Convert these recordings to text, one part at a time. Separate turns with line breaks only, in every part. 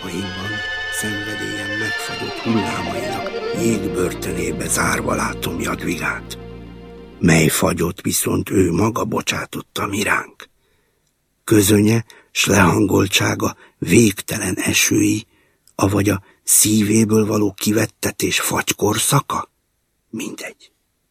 álmaimban szenvedélyem megfagyott hullámainak jégbörtönébe zárva látom Jadvigát, mely fagyot viszont ő maga bocsátotta miránk. Közönye, s lehangoltsága végtelen esői, avagy a szívéből való kivettetés fagykorszaka? Mindegy.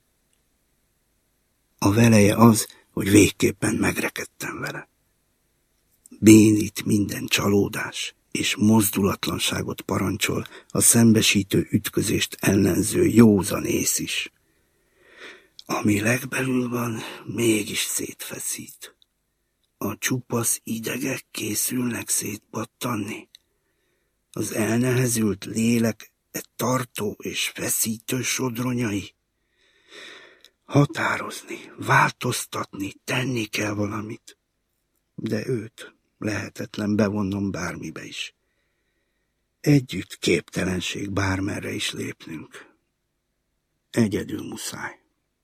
A veleje az, hogy végképpen megrekedtem vele. Bénít minden csalódás, és mozdulatlanságot parancsol a szembesítő ütközést ellenző józan ész is. Ami legbelül van, mégis szétfeszít. A csupasz idegek készülnek szétpattanni. Az elnehezült lélek tartó és feszítő sodronyai. Határozni, változtatni, tenni kell valamit. De őt lehetetlen bevonnom bármibe is. Együtt képtelenség bármerre is lépnünk. Egyedül muszáj.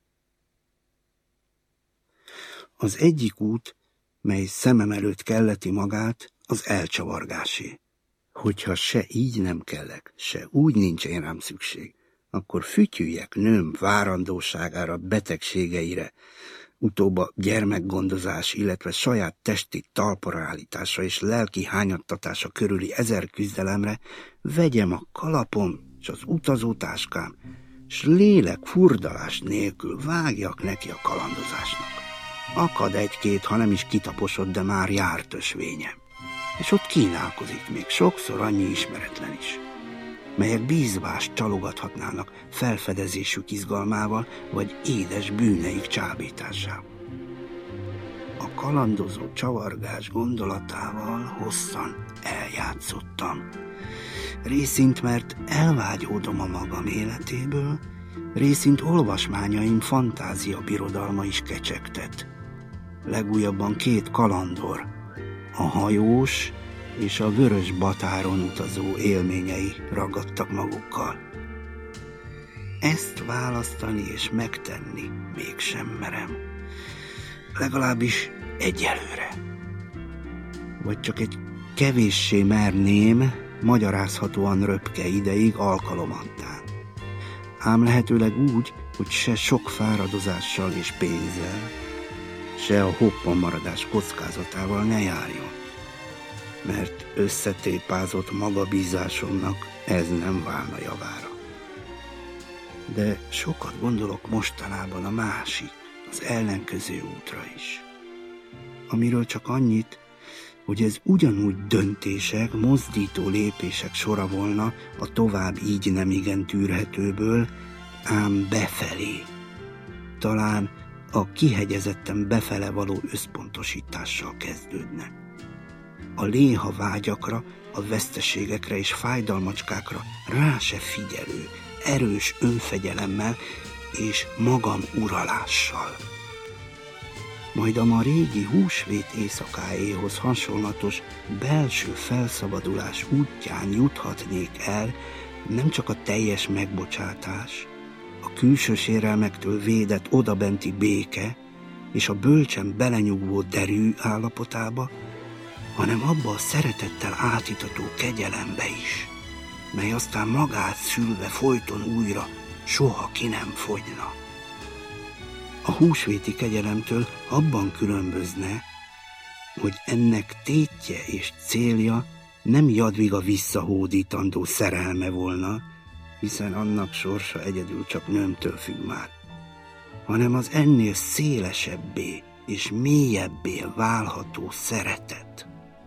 Az egyik út, mely szemem előtt kelleti magát, az elcsavargásé. Hogyha se így nem kellek, se úgy nincs én rám szükség, akkor fütyüljek nőm várandóságára, betegségeire, utóbb a gyermekgondozás, illetve saját testi talpra állítása és lelki hányattatása körüli 1000 küzdelemre, vegyem a kalapom és az utazótáskám, s lélek furdalás nélkül vágjak neki a kalandozásnak. Akad egy-két, ha nem is kitaposott, de már járt ösvényem. És ott kínálkozik még sokszor annyi ismeretlen is, melyek bízvást csalogathatnának felfedezésük izgalmával, vagy édes bűneik csábításával. A kalandozó csavargás gondolatával hosszan eljátszottam. Részint, mert elvágyódom a magam életéből, részint olvasmányaim fantázia birodalma is kecsegtet. Legújabban 2 kalandor, a hajós és a vörös batáron utazó élményei ragadtak magukkal. Ezt választani és megtenni mégsem merem. Legalábbis egyelőre. Vagy csak egy kevéssé merném, magyarázhatóan röpke ideig alkalomattán. Ám lehetőleg úgy, hogy se sok fáradozással és pénzzel, se a hoppan maradás kockázatával ne járjon. Mert összetépázott magabízásomnak ez nem válna javára. De sokat gondolok mostanában a másik, az ellenkező útra is. Amiről csak annyit, hogy ez ugyanúgy döntések, mozdító lépések sora volna a tovább így nem igen tűrhetőből, ám befelé. Talán a kihegyezetten befele való összpontosítással kezdődne. A léha vágyakra, a veszteségekre és fájdalmacskákra rá se figyelő, erős önfegyelemmel és magam uralással. Majd a ma régi húsvét éjszakáéhoz hasonlatos belső felszabadulás útján juthatnék el nem csak a teljes megbocsátás, a külső sérelmektől védett odabenti béke és a bölcsen belenyugvó derű állapotába, hanem abba a szeretettel átítató kegyelembe is, mely aztán magát szülve folyton újra soha ki nem fogyna. A húsvéti kegyelemtől abban különbözne, hogy ennek tétje és célja nem Jadviga visszahódítandó szerelme volna, hiszen annak sorsa egyedül csak nőmtől függ már, hanem az ennél szélesebbé és mélyebbé válható szeretet.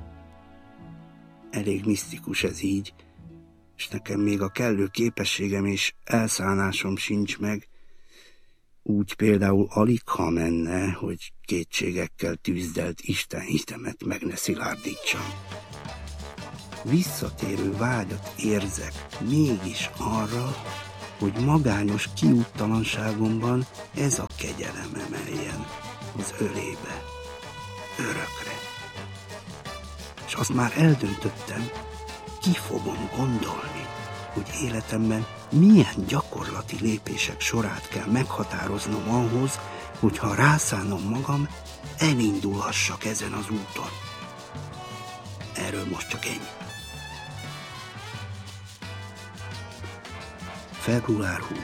Elég misztikus ez így, és nekem még a kellő képességem és elszánásom sincs meg, úgy például aligha menne, hogy kétségekkel tűzdelt Isten hitemet meg ne szilárdítsam. Visszatérő vágyat érzek mégis arra, hogy magányos kiúttalanságomban ez a kegyelem emeljen az ölébe, örökre. És azt már eldöntöttem, ki fogom gondolni, hogy életemben milyen gyakorlati lépések sorát kell meghatároznom ahhoz, hogyha rászánom magam, elindulhassak ezen az úton. Erről most csak ennyi. Február 20.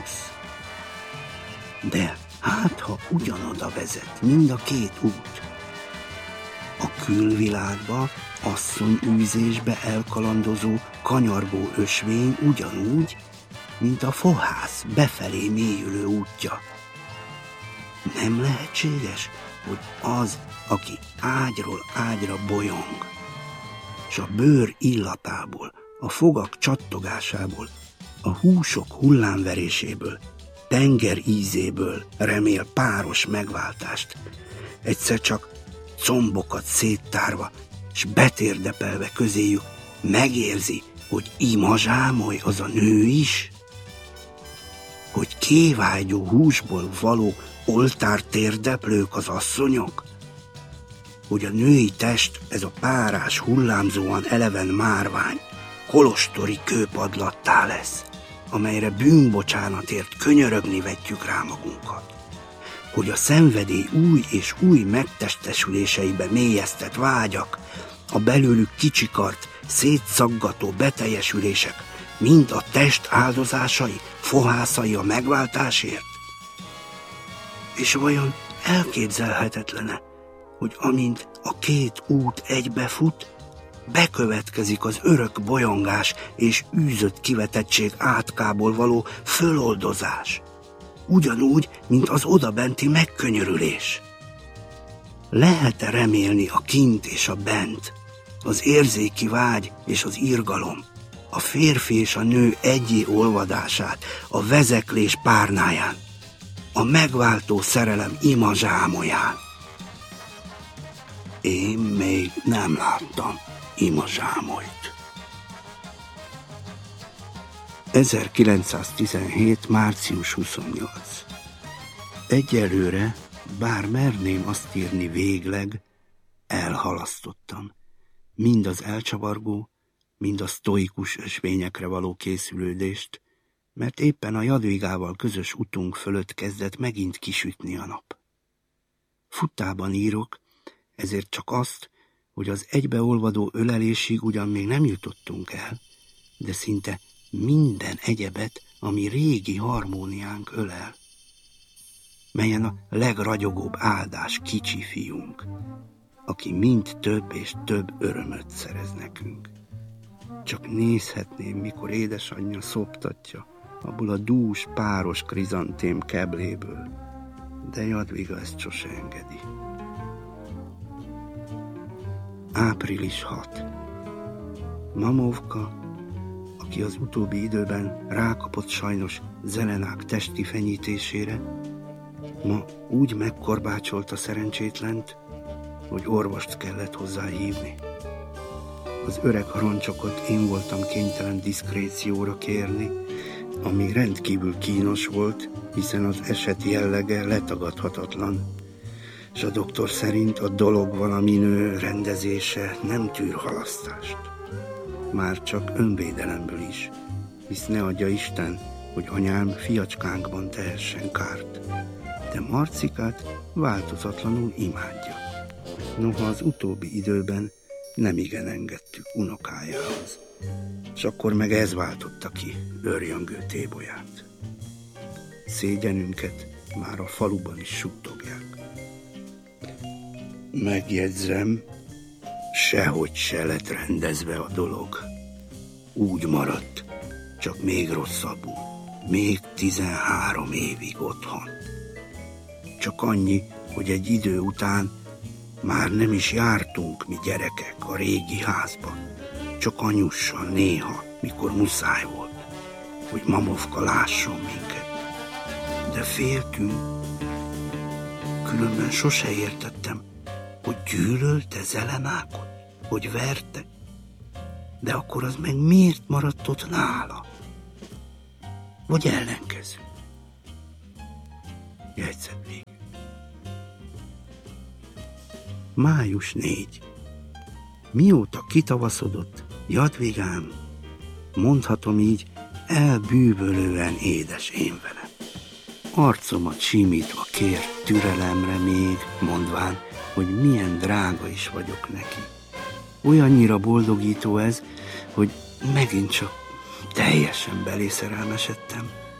De hát, ha ugyanoda vezet mind a két út, a külvilágba, asszonyűzésbe elkalandozó, kanyargó ösvény ugyanúgy, mint a fohász befelé mélyülő útja. Nem lehetséges, hogy az, aki ágyról ágyra bolyong, s a bőr illatából, a fogak csattogásából, a húsok hullámveréséből, tenger ízéből remél páros megváltást, egyszer csak combokat széttárva, s betérdepelve közéjük megérzi, hogy imazsámoly az a nő is, hogy kévágyú húsból való oltártérdeplők az asszonyok, hogy a női test ez a párás, hullámzóan eleven márvány, kolostori kőpadlattá lesz, amelyre bűnbocsánatért könyörögni vetjük rá magunkat, hogy a szenvedély új és új megtestesüléseibe mélyeztett vágyak, a belőlük kicsikart, szétszaggató beteljesülések mind a test áldozásai, fohászai a megváltásért? És vajon elképzelhetetlene, hogy amint a két út egybefut, bekövetkezik az örök bolyongás és űzött kivetettség átkából való föloldozás, ugyanúgy, mint az odabenti megkönyörülés? Lehet-e remélni a kint és a bent, az érzéki vágy és az irgalom, a férfi és a nő egyé olvadását, a vezeklés párnáján, a megváltó szerelem imazsámolyán? Én még nem láttam imazsámolyt. 1917. március 28. Egyelőre, bár merném azt írni végleg, elhalasztottam mind az elcsavargó, mind a sztoikus ösvényekre való készülődést, mert éppen a Jadvigával közös utunk fölött kezdett megint kisütni a nap. Futtában írok, ezért csak azt, hogy az egybeolvadó ölelésig ugyan még nem jutottunk el, de szinte minden egyebet, ami régi harmóniánk ölel, melyen a legragyogóbb áldás kicsi fiunk, aki mind több és több örömöt szerez nekünk. Csak nézhetném, mikor édesanyja szoptatja abból a dús, páros krizantém kebléből, de Jadviga ezt sose engedi. Április 6. Mamovka, aki az utóbbi időben rákapott sajnos Zelenák testi fenyítésére, ma úgy megkorbácsolta szerencsétlent, hogy orvost kellett hozzá hívni. Az öreg roncsokot én voltam kénytelen diszkrécióra kérni, ami rendkívül kínos volt, hiszen az eset jellege letagadhatatlan, és a doktor szerint a dolog valaminő rendezése nem tűr halasztást. Már csak önvédelemből is, hisz ne adja Isten, hogy anyám fiacskánkban tehessen kárt, de Marcikát változatlanul imádja. Noha az utóbbi időben nem igen engedtük unokájához, és akkor meg ez váltotta ki őrjöngő tébolyát. Szégyenünket már a faluban is suttogják. Megjegyzem, sehogy se lett rendezve a dolog. Úgy maradt, csak még rosszabbul, még 13 évig otthon. Csak annyi, hogy egy idő után már nem is jártunk mi gyerekek a régi házba, csak anyussal néha, mikor muszáj volt, hogy Mamovka lásson minket. De féltünk, különben sose értettem, hogy gyűlölte Zelenákot, hogy verte, de akkor az meg miért maradt ott nála? Vagy ellenkező? Jegyzet vége. Május 4. Mióta kitavaszodott, Jadvigám, mondhatom így, elbűvölően édes én velem. Arcomat simítva kér türelemre még, mondván, hogy milyen drága is vagyok neki. Olyannyira boldogító ez, hogy megint csak teljesen belészerelmesedtem,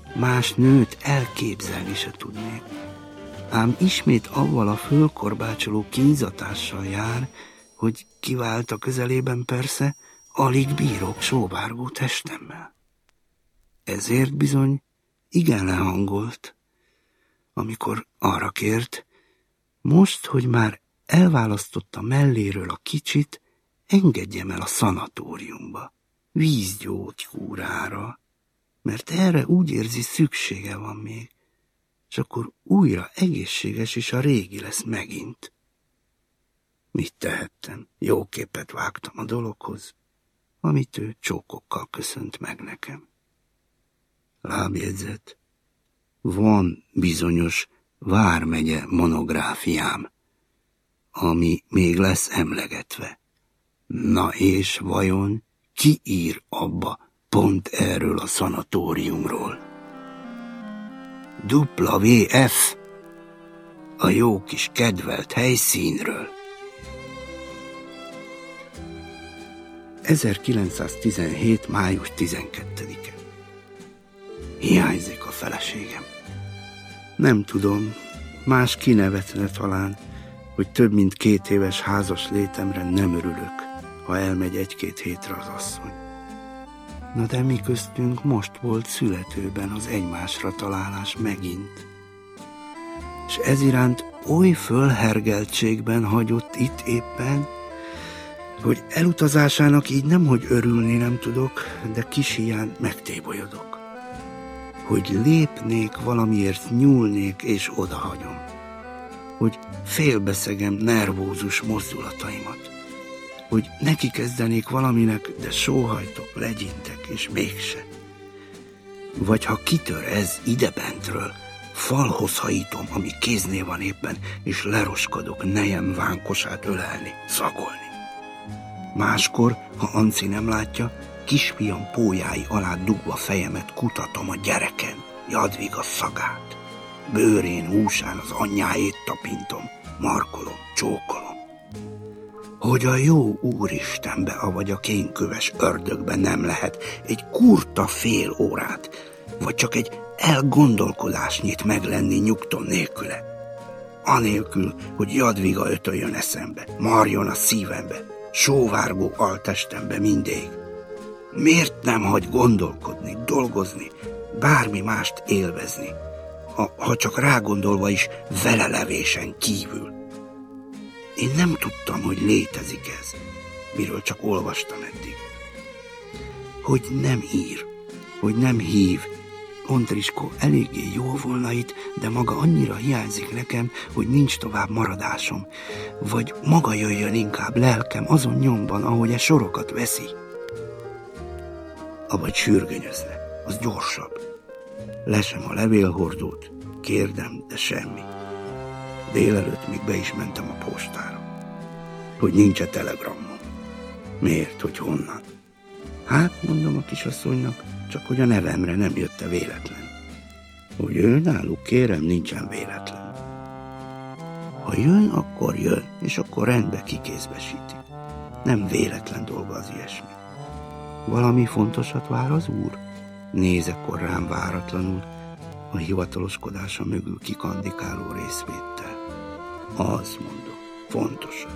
Más nőt elképzelni se tudnék. Ám ismét avval a fölkorbácsoló kínzatással jár, hogy kivált a közelében persze, alig bírok sóvárgó testemmel. Ezért bizony igen lehangolt, amikor arra kért, most, hogy már elválasztotta melléről a kicsit, engedjem el a szanatóriumba, vízgyógykúrára, mert erre úgy érzi szüksége van még, és akkor újra egészséges és a régi lesz megint. Mit tehettem? Jó képet vágtam a dologhoz, amit ő csókokkal köszönt meg nekem. Lábjegyzet. Van bizonyos vármegye monográfiám, ami még lesz emlegetve. Na és vajon ki ír abba pont erről a szanatóriumról? WF, a jó kis kedvelt helyszínről. 1917. május 12-e. Hiányzik a feleségem. Nem tudom, más kinevetne talán, hogy több mint 2 éves házas létemre nem örülök, ha elmegy 1-2 hétre az asszony. Na de mi köztünk most volt születőben az egymásra találás megint. És ez iránt oly fölhergeltségben hagyott itt éppen, hogy elutazásának így nemhogy örülni nem tudok, de kis híján megtébolyodok. Hogy lépnék, valamiért nyúlnék és odahagyom. Hogy félbeszegem nervózus mozdulataimat. Hogy neki kezdenék valaminek, de sóhajtok, legyintek, és mégse. Vagy ha kitör ez idebentről, falhoz hajítom, ami kéznél van éppen, és leroskadok nejem vánkosát ölelni, szagolni. Máskor, ha Anci nem látja, kisfiam pólyái alá dugva fejemet kutatom a gyereken, Jadviga szagát. Bőrén, húsán az anyjáét tapintom, markolom, csókolom. Hogy a jó Úristenbe, avagy a kénköves ördögbe nem lehet egy kurta fél órát, vagy csak egy elgondolkodásnyit meglenni nyugton nélküle. Anélkül, hogy Jadviga ötöljön eszembe, marjon a szívembe, sóvárgó altestembe mindig. Miért nem hagy gondolkodni, dolgozni, bármi mást élvezni, ha csak rágondolva is velelevésen kívül? Én nem tudtam, hogy létezik ez, miről csak olvastam eddig. Hogy nem ír, hogy nem hív. Ondriskó eléggé jó volna itt, de maga annyira hiányzik nekem, hogy nincs tovább maradásom. Vagy maga jöjjön inkább lelkem azon nyomban, ahogy a sorokat veszi. Avagy sürgönyözne, az gyorsabb. Lesem a levélhordót, kérdem, de semmi. Délelőtt még be is mentem a postára. Hogy nincs-e telegramom. Miért, hogy honnan? Hát, mondom a kisasszonynak, csak hogy a nevemre nem jött-e véletlen. Hogy ő náluk, kérem, nincsen véletlen. Ha jön, akkor jön, és akkor rendbe kikézbesíti. Nem véletlen dolga az ilyesmi. Valami fontosat vár az úr? Néz ekkor rám váratlanul, a hivataloskodása mögül kikandikáló részvéttel. Az, mondom, fontosat.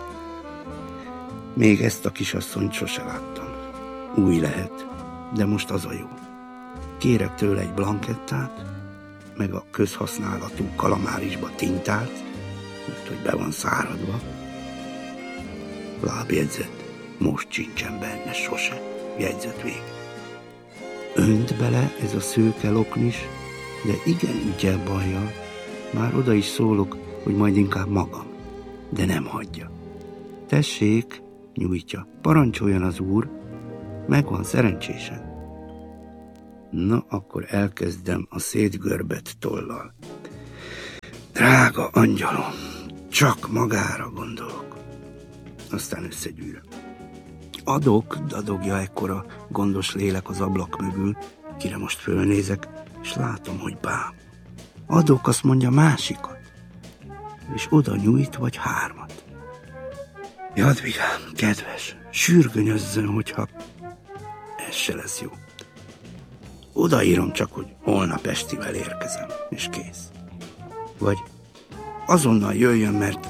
Még ezt a kisasszonyt sose láttam. Új lehet, de most az a jó. Kérek tőle egy blankettát, meg a közhasználatú kalamárisba tintát, mert hogy be van száradva. Lábjegyzet, most sincsen benne sose, jegyzet vég. Önt bele ez a szőke loknis, de igen ügyel bajjal. Már oda is szólok, hogy majd inkább magam, de nem hagyja. Tessék, nyújtja, parancsoljon az úr, megvan szerencsésen. Na, akkor elkezdem a szétgörbett tollal. Drága angyalom, csak magára gondolok. Aztán összegyűrök. Adok, dadogja ekkora gondos lélek az ablak mögül, kire most fölnézek, és látom, hogy bám. Adok, azt mondja, másikat, és oda nyújt, vagy 3. Jadvigám, kedves, sürgönyözzön, hogyha ez se lesz jó. Odaírom csak, hogy holnap estivel érkezem, és kész. Vagy azonnal jöjjön, mert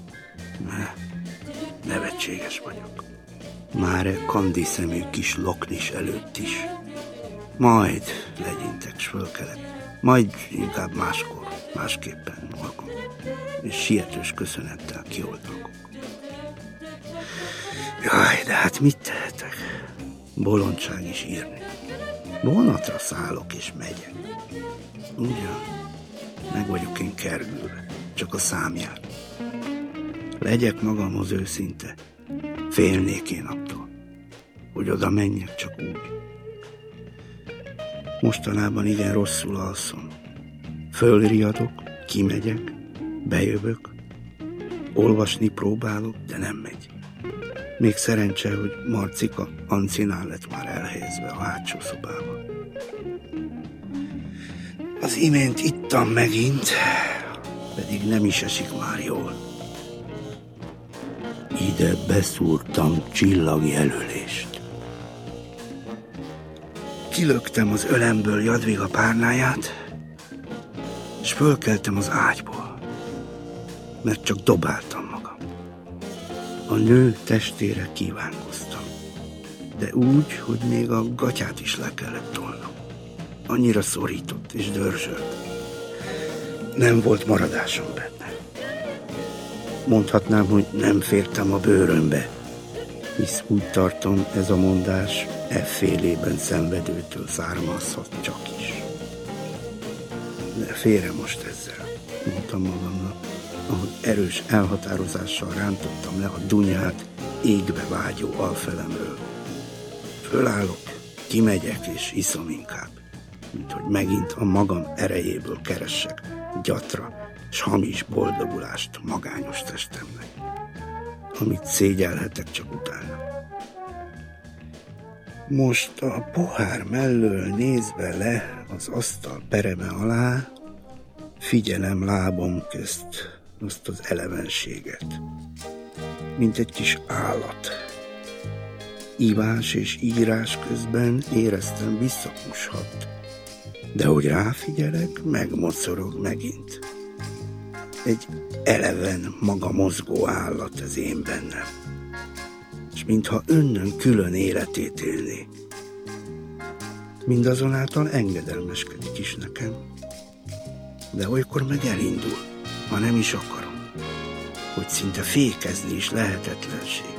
nevetséges vagyok. Már kandiszemű kis loknis előtt is. Majd legyintek, s fölkelek. Majd inkább máskor, másképpen alkom. És sietős köszönettel kioldalkok. Jaj, de hát mit tehetek? Bolondság is írni. Vonatra szállok és megyek. Ugyan, meg vagyok én kergülve, csak a szám jár. Legyek magamhoz őszinte, félnék én attól, hogy oda menjek csak úgy. Mostanában igen rosszul alszom. Fölriadok, kimegyek, bejövök, olvasni próbálok, de nem megy. Még szerencse, hogy Marcika Ancinál lett már elhelyezve a hátsó szobába. Az imént ittam megint, pedig nem is esik már jól. Ide beszúrtam csillagjelölést. Kilöktem az ölemből Jadviga párnáját, és fölkeltem az ágyból, mert csak dobáltam magam. A nő testére kívánkoztam, de úgy, hogy még a gatyát is le kellett tolnom. Annyira szorított és dörzsölt. Nem volt maradásom benne. Mondhatnám, hogy nem fértem a bőrömbe, hisz úgy tartom, ez a mondás effélében szenvedőtől származhat csak is. De félre most ezzel, mondtam magamnak, ahogy erős elhatározással rántottam le a dunyát égbe vágyó alfelemről. Fölállok, kimegyek és iszom inkább, mint hogy megint a magam erejéből keressek gyatra s hamis boldogulást magányos testemnek, amit szégyelhetek csak utána. Most a pohár mellől nézve le az asztal pereme alá, figyelem lábom közt azt az elevenséget, mint egy kis állat. Ivás és írás közben éreztem visszakushat, de hogy ráfigyelek, megmocorog megint. Egy eleven, maga mozgó állat az én bennem, és mintha önnön külön életét élné. Mindazonáltal engedelmeskedik is nekem, de olykor meg elindul, ha nem is akarom, hogy szinte fékezni is lehetetlenség.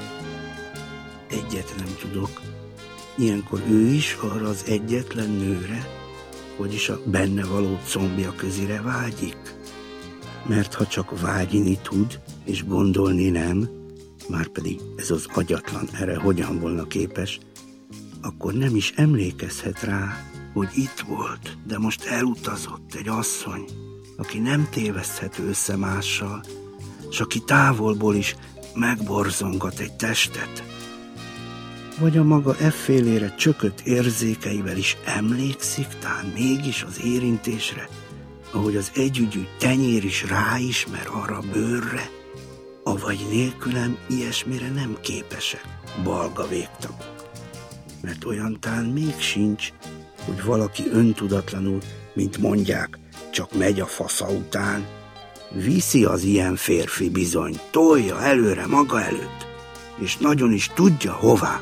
Egyet nem tudok, ilyenkor ő is arra az egyetlen nőre, vagyis a benne való combja közire vágyik. Mert ha csak vágyni tud, és gondolni nem, márpedig ez az agyatlan erre hogyan volna képes, akkor nem is emlékezhet rá, hogy itt volt, de most elutazott egy asszony, aki nem téveszthető össze mással, s aki távolból is megborzongat egy testet. Vagy a maga effélére csökött érzékeivel is emlékszik tán mégis az érintésre, ahogy az együgyű tenyér is ráismer arra a bőrre, avagy nélkülem ilyesmire nem képesek, balga végtagok. Mert olyantán még sincs, hogy valaki öntudatlanul, mint mondják, csak megy a fasza után, viszi az ilyen férfi bizony, tolja előre maga előtt, és nagyon is tudja hová.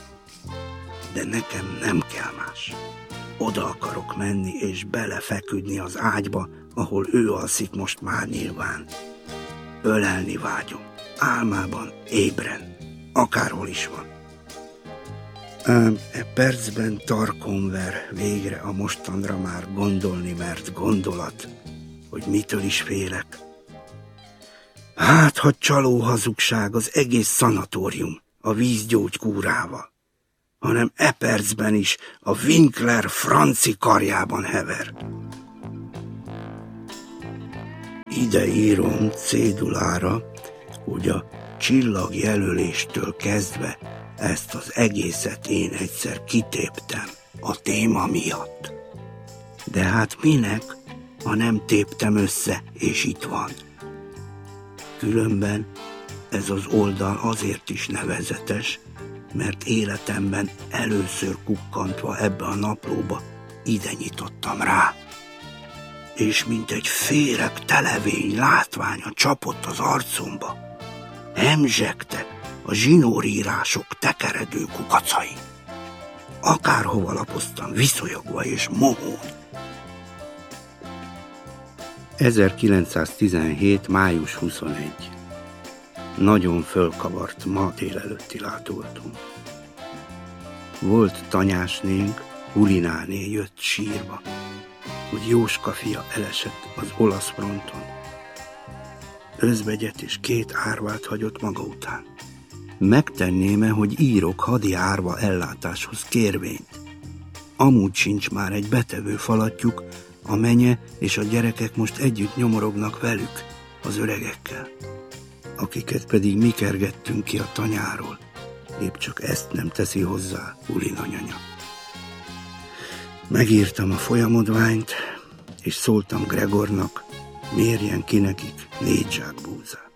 De nekem nem kell más. Oda akarok menni és belefeküdni az ágyba, ahol ő alszik most már nyilván. Ölelni vágyom, álmában, ébren, akárhol is van. Ám percben tarkon ver végre a mostanra már gondolni mert gondolat, hogy mitől is félek. Hát, ha csaló hazugság az egész szanatórium a vízgyógykúrával, hanem percben is a Winkler franci karjában hever. Ide írom cédulára, hogy a csillagjelöléstől kezdve ezt az egészet én egyszer kitéptem a téma miatt. De hát minek, ha nem téptem össze, és itt van. Különben ez az oldal azért is nevezetes, mert életemben először kukkantva ebbe a naplóba ide nyitottam rá, és mint egy féreg televény látványa csapott az arcomba. Hemzsegtek a zsinórírások tekeredő kukacai. Akárhova lapoztam, viszonyogva és mohón. 1917. május 21. Nagyon fölkavart ma délelőtti látogatón. Volt tanyásnénk, Hulináné jött sírva, hogy Jóska fia elesett az olasz fronton. Özvegyet és 2 árvát hagyott maga után. Megtenném-e, hogy írok hadi árva ellátáshoz kérvényt? Amúgy sincs már egy betevő falatjuk, a menye és a gyerekek most együtt nyomorognak velük, az öregekkel, akiket pedig mi kergettünk ki a tanyáról. Épp csak ezt nem teszi hozzá Huli nagyanya. Megírtam a folyamodványt, és szóltam Gregornak, mérjen ki nekik 4 zsák búzát.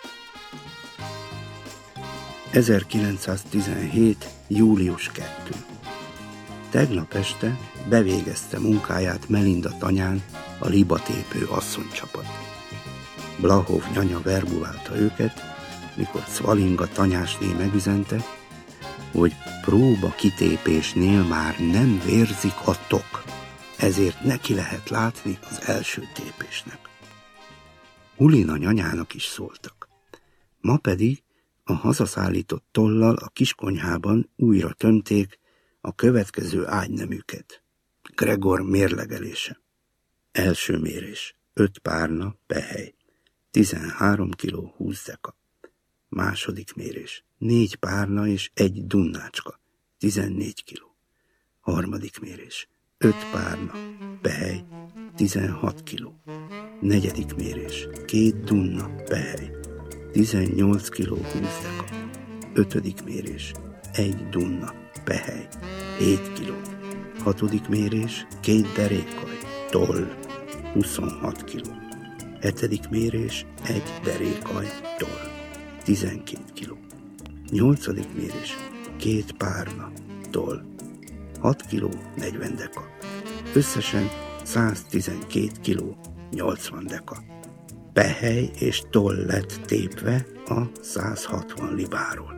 1917. július 2. Tegnap este bevégezte munkáját Melinda tanyán a libatépő asszonycsapat. Blahov nyanya verbulálta őket, mikor Cvalinga tanyásné megüzente, hogy próba kitépésnél már nem vérzik a tok, ezért neki lehet látni az első tépésnek. Hulina nyanyának is szóltak. Ma pedig a hazaszállított tollal a kiskonyhában újra tömték a következő ágyneműket. Gregor mérlegelése. Első mérés. 5 párna, pehely. 13 kg 20 deka. Második mérés. 4 párna és 1 dunnácska. 14 kg. Harmadik mérés. 5 párna, pehely. 16 kg. Negyedik mérés. 2 dunna, pehely. 18 kg 20 deka. Ötödik mérés. 1 dunna, pehely. 7 kg. Hatodik mérés. 2 derékaj, toll. 26 kg. Hetedik mérés. 1 derékaj, toll. 12 kg. Nyolcadik mérés. 2 párna, toll. 6 kg 40 deka. Összesen 112 kg 80 deka. Pehely és toll lett tépve a 160 libáról.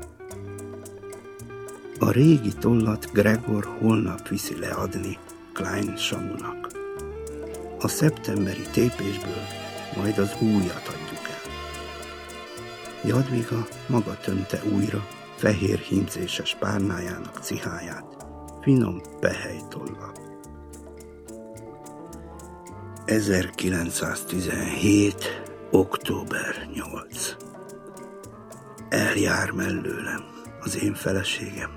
A régi tollat Gregor holnap viszi leadni Klein Samunak. A szeptemberi tépésből majd az újat adjuk el. Jadviga maga tömte újra fehér hímzéses párnájának ciháját, finom pehelytollal. 1917. október 8. Eljár mellőlem az én feleségem.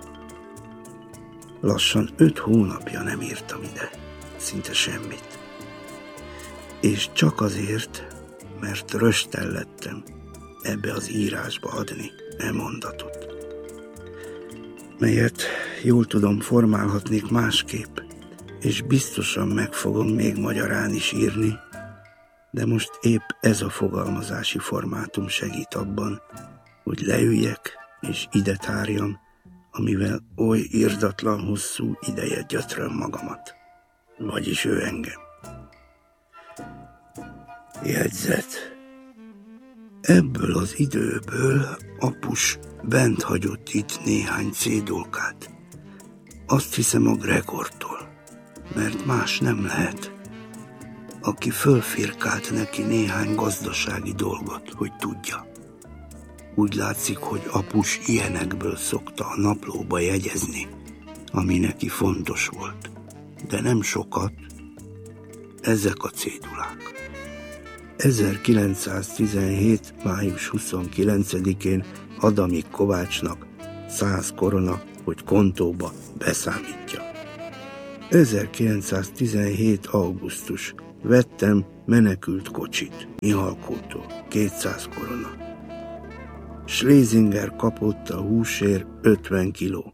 Lassan 5 hónapja nem írtam ide, szinte semmit. És csak azért, mert röstel lettem ebbe az írásba adni mondatot, melyet jól tudom formálhatnék másképp, és biztosan meg fogom még magyarán is írni, de most épp ez a fogalmazási formátum segít abban, hogy leüljek és ide tárjam, amivel oly irdatlan hosszú ideje gyötröm magamat, vagyis ő engem. Jegyzet. Ebből az időből apus bent hagyott itt néhány cédulkát. Azt hiszem a Gregortól, mert más nem lehet, aki fölfirkált neki néhány gazdasági dolgot, hogy tudja. Úgy látszik, hogy apus ilyenekből szokta a naplóba jegyezni, ami neki fontos volt, de nem sokat. Ezek a cédulák. 1917. május 29-én Adamik Kovácsnak 100 korona, hogy kontóba beszámítja. 1917. augusztus. Vettem menekült kocsit Mihalkótól, 200 korona. Schlesinger kapott a húsért 50 kiló.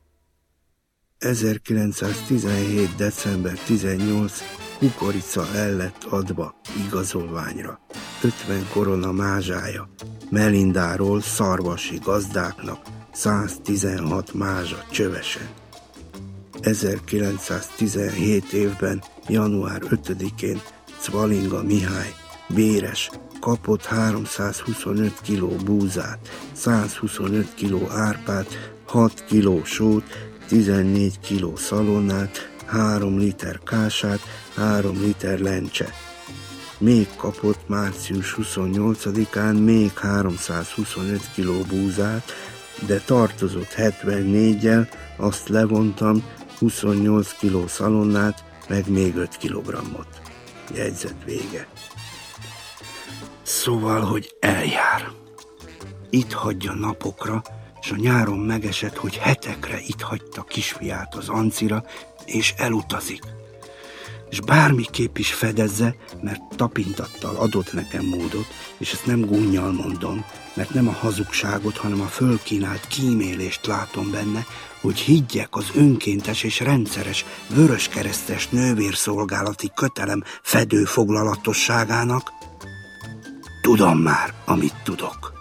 1917. december 18. kukorica el lett adva igazolványra. 50 korona mázsája. Melindáról szarvasi gazdáknak 116 mázsa csövesen. 1917 évben, január 5-én Cvalinga Mihály, véres, kapott 325 kiló búzát, 125 kiló árpát, 6 kiló sót, 14 kiló szalonnát, 3 liter kását, 3 liter lencse. Még kapott március 28-án még 325 kiló búzát, de tartozott 74-jel, azt levontam, 28 kiló szalonnát, meg még 5 kilogrammot. Jegyzet vége. Szóval, hogy eljár. Itt hagyja napokra, s a nyáron megesett, hogy hetekre itt hagyta kisfiát az Ancira, és elutazik. És bármiképp is fedezze, mert tapintattal adott nekem módot, és ezt nem gúnnyal mondom, mert nem a hazugságot, hanem a fölkínált kímélést látom benne, hogy higgyek az önkéntes és rendszeres vöröskeresztes nővérszolgálati kötelem fedőfoglalatosságának. Tudom már, amit tudok.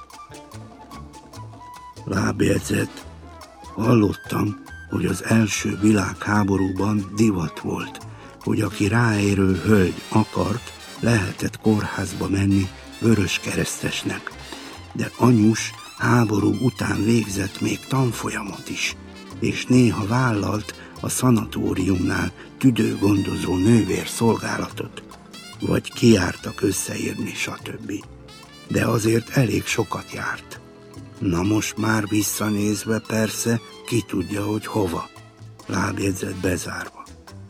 Lábjegyzet. Hallottam, hogy az első világháborúban divat volt, hogy aki ráérő hölgy akart, lehetett kórházba menni vöröskeresztesnek. De anyus háború után végzett még tanfolyamot is, és néha vállalt a szanatóriumnál tüdőgondozó nővérszolgálatot, vagy kijártak összeírni, stb. De azért elég sokat járt. Na most már visszanézve persze, ki tudja, hogy hova. Lábjegyzet bezárva.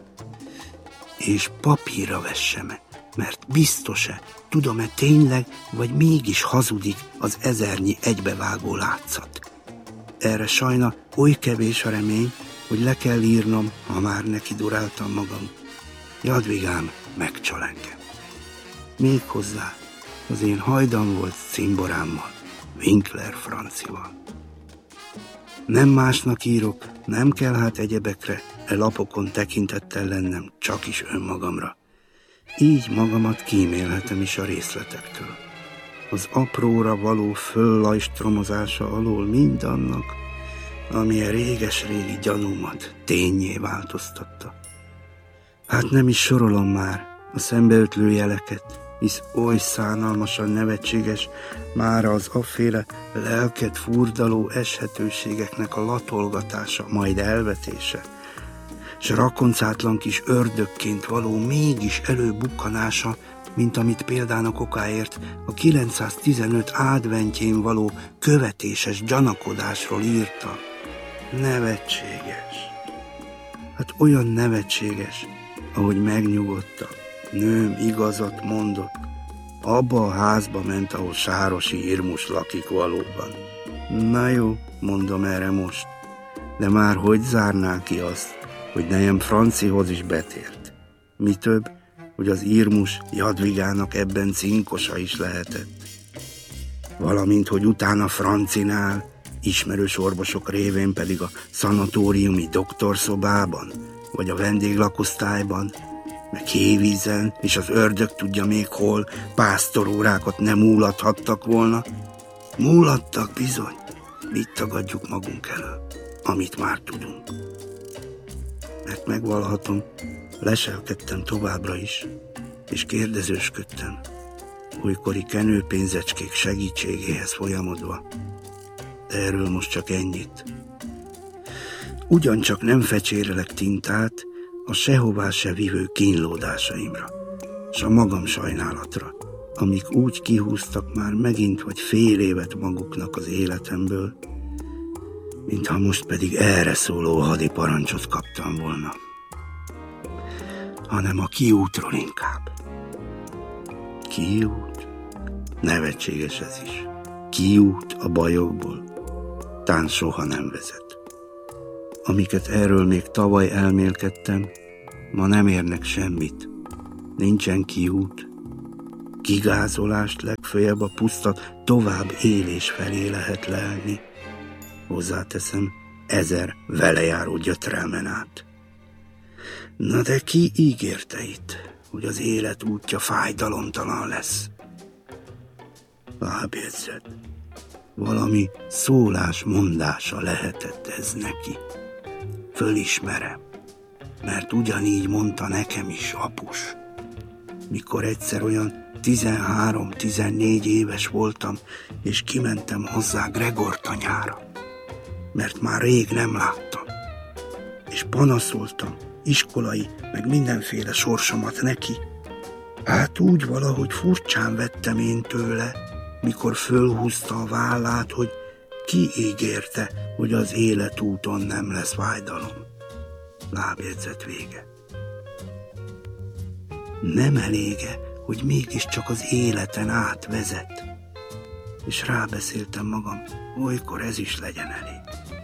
És papírra vesse-e, mert biztos-e, tudom-e tényleg, vagy mégis hazudik az ezernyi egybevágó látszat. Erre sajna oly kevés a remény, hogy le kell írnom, ha már neki duráltam magam. Jadvigám megcsal engem. Méghozzá az én hajdan volt cimborámmal, Winkler Francival. Nem másnak írok, nem kell hát egyebekre, lapokon tekintettel lennem, csak is önmagamra. Így magamat kímélhetem is a részletektől. Az apróra való föllajstromozása alól mindannak, ami a réges-régi gyanúmat tényé változtatta. Hát nem is sorolom már a szembeötlő jeleket, hisz oly szánalmasan nevetséges már az afféle lelket furdaló eshetőségeknek a latolgatása, majd elvetése, s rakoncátlan kis ördögként való mégis előbukkanása, mint amit példának okáért a 915 adventjén való követéses gyanakodásról írta. Nevetséges. Hát olyan nevetséges, ahogy megnyugodtak. Nőm igazat mondott. Abba a házba ment, ahol Sárosi Irmus lakik valóban. Na jó, mondom erre most. De már hogy zárná ki azt, hogy nejem Francihoz is betért? Mi több, hogy az Irmus Jadvigának ebben cinkosa is lehetett. Valamint, hogy utána Francinál, ismerős orvosok révén pedig a szanatóriumi doktorszobában, vagy a vendéglakosztályban, meg hévízen, és az ördög tudja még hol, pásztorórákat nem múlathattak volna. Múlattak bizony. Mit tagadjuk magunk elől, amit már tudunk? Mert megvalhatom, leselkedtem továbbra is, és kérdezősködtem, olykori kenőpénzecskék segítségéhez folyamodva. De erről most csak ennyit. Ugyancsak nem fecsérelek tintát a sehová se vívő kínlódásaimra, s a magam sajnálatra, amik úgy kihúztak már megint vagy fél évet maguknak az életemből, mintha most pedig erre szóló hadiparancsot kaptam volna. Hanem a kiútról inkább. Kiút? Nevetséges ez is. Kiút a bajokból? Tán soha nem vezet. Amiket erről még tavaly elmélkedtem, ma nem érnek semmit. Nincsen kiút. Kigázolást legföljebb a puszta tovább élés felé lehet lelni. Hozzáteszem, 1000 velejáró gyötrelmen át. Na de ki ígérte itt, hogy az élet útja fájdalomtalan lesz? Lábjegyzet. Valami szólás-mondása lehetett ez neki. Fölismerem. mert ugyanígy mondta nekem is apus. Mikor egyszer olyan 13-14 éves voltam, és kimentem hozzá Gregor tanyára, mert már rég nem láttam, és panaszoltam iskolai, meg mindenféle sorsomat neki. Hát úgy valahogy furcsán vettem én tőle, mikor fölhúzta a vállát, hogy ki ígérte, hogy az életúton nem lesz fájdalom. Lábjegyzet vége. Nem elége, hogy mégiscsak az életen átvezet. És rábeszéltem magam, olykor ez is legyen elég.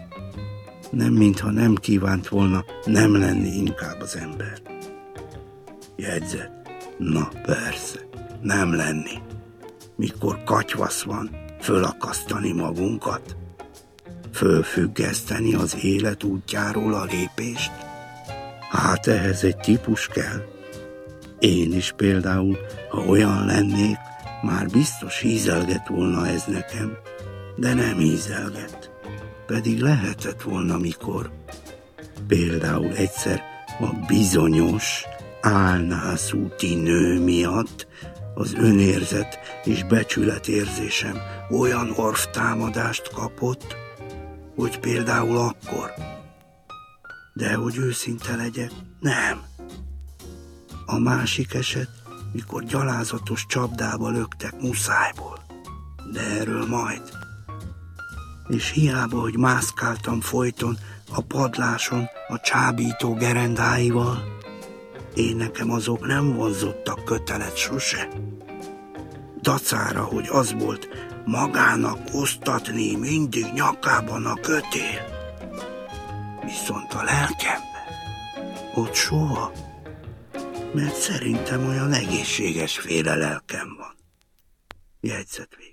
Nem mintha nem kívánt volna nem lenni inkább az ember. Jegyzet. Na persze, nem lenni. Mikor katyvasz van, fölakasztani magunkat, fölfüggeszteni az élet útjáról a lépést. Hát ehhez egy típus kell. Én is például, ha olyan lennék, már biztos hízelgett volna ez nekem, de nem hízelgett. Pedig lehetett volna mikor. Például egyszer a bizonyos álnászúti nő miatt az önérzet és becsületérzésem olyan orvtámadást kapott, hogy például akkor. De hogy őszinte legyek, nem. A másik eset, mikor gyalázatos csapdába löktek muszájból. De erről majd. És hiába, hogy mászkáltam folyton a padláson a csábító gerendáival, én nekem azok nem vonzottak kötelet sose. Dacára, hogy az volt magának osztatni mindig nyakában a kötél. Viszont a lelkemben ott soha, mert szerintem olyan egészséges féle lelkem van. Jegyzet vége.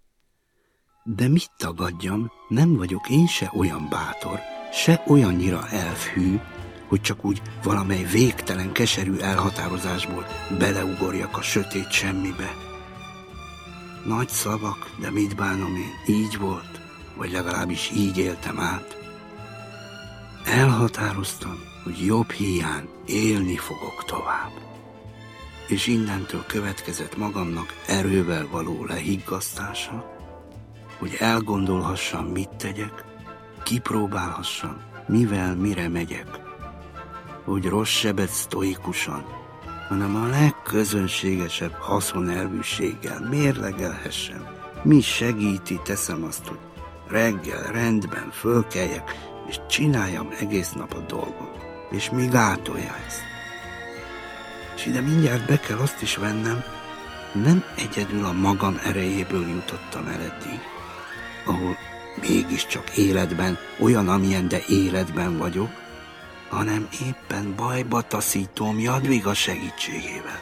De mit tagadjam, nem vagyok én se olyan bátor, se olyannyira elfhű, hogy csak úgy valamely végtelen keserű elhatározásból beleugorjak a sötét semmibe. Nagy szavak, de mit bánom én, így volt, vagy legalábbis így éltem át. Elhatároztam, hogy jobb hiány élni fogok tovább. És innentől következett magamnak erővel való lehiggasztása, hogy elgondolhassam, mit tegyek, kipróbálhassam, mivel mire megyek, hogy rossz sebet sztoikusan, hanem a legközönségesebb haszonelvűséggel mérlegelhessem, mi segíti, teszem azt, hogy reggel rendben fölkeljek, és csináljam egész nap a dolgom, és mi gátolja ezt. És ide mindjárt be kell azt is vennem, nem egyedül a magam erejéből jutottam el eddig, ahol mégiscsak életben, olyan, amilyen, de életben vagyok, hanem éppen bajba taszítom Jadviga segítségével.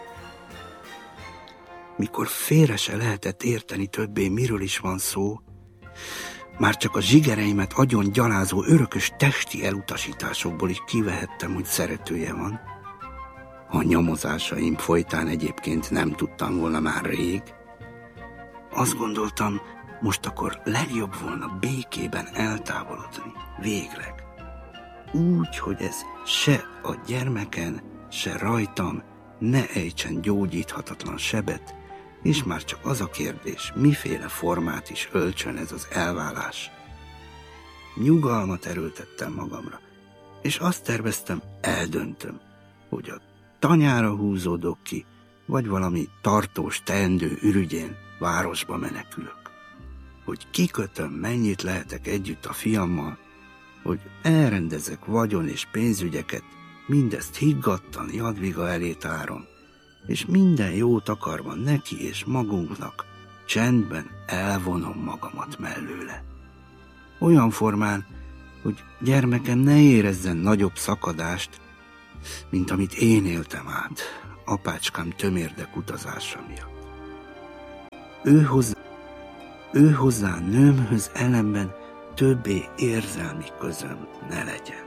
Mikor félre se lehetett érteni többé, miről is van szó, már csak a zsigereimet agyon gyalázó örökös testi elutasításokból is kivehettem, hogy szeretője van. A nyomozásaim folytán egyébként nem tudtam volna már rég. Azt gondoltam, most akkor legjobb volna békében eltávolodni, végleg. Úgy, hogy ez se a gyermeken, se rajtam ne ejtsen gyógyíthatatlan sebet, és már csak az a kérdés, miféle formát is öltsön ez az elválás. Nyugalmat erőltettem magamra, és azt terveztem, eldöntöm, hogy a tanyára húzódok ki, vagy valami tartós teendő ürügyén városba menekülök. Hogy kikötöm, mennyit lehetek együtt a fiammal, hogy elrendezek vagyon és pénzügyeket, mindezt higgadtan Jadviga elé tárom, és minden jót akarva neki és magunknak, csendben elvonom magamat mellőle. Olyan formán, hogy gyermekem ne érezzen nagyobb szakadást, mint amit én éltem át, apácskám tömérdek utazása miatt. Ő hozzá nőmhöz ellenben többé érzelmi közöm ne legyen.